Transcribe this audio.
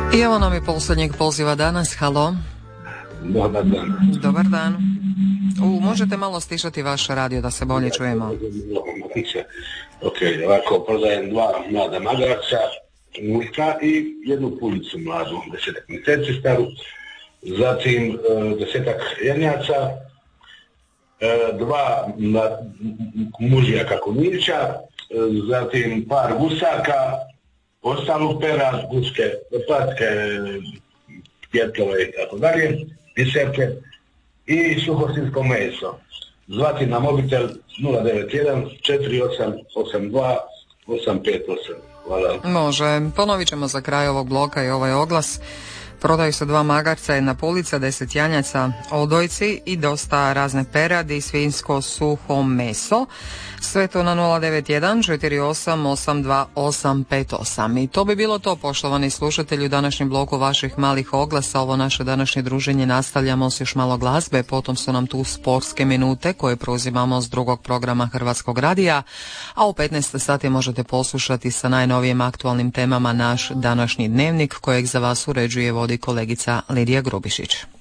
I evo nam i posljednjeg poziva danas. Halo. Dobar dan. Dobar dan. Možete malo stišati vaš radio da se bolje čujemo. Ok, ovako, prodajem 2 mlada magarca, muška i jednu pulicu mladu, 10 mjeseci staru, zatim 10 janjaca, 2 mužjaka kunića, zatim par gusaka, ostalu perad, guske, patke, pjetlove i tako dalje, piserke i suhostinsko meso. Zvati na mobitel 091 4882 858. Hvala. Može. Ponovit ćemo za kraj ovog bloka i ovaj oglas. Prodaju se 2 magarca, 1 pulica, 10 janjaca, odojci i dosta razne peradi, svinjsko suho meso. Sve to na 091 4882 858. I to bi bilo to, poštovani slušatelji, u današnjem bloku vaših malih oglasa. Ovo naše današnje druženje nastavljamo s još malo glazbe, potom su nam tu sportske minute koje preuzimamo s drugog programa Hrvatskog radija, a u 15 sati možete poslušati sa najnovijim aktualnim temama naš današnji dnevnik kojeg za vas uređuje i vodi kolegica Lidija Grubišić.